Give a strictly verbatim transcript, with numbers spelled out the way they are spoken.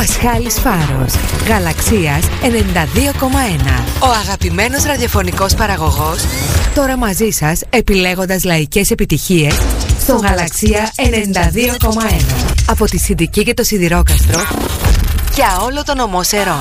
Πασχάλης Φάρος, Γαλαξίας ενενήντα δύο κόμμα ένα. Ο αγαπημένος ραδιοφωνικός παραγωγός, τώρα μαζί σας επιλέγοντας λαϊκές επιτυχίες στο Γαλαξία ενενήντα δύο κόμμα ένα. Από τη Συντική και το Σιδηρόκαστρο για όλο τον ομό Σερών.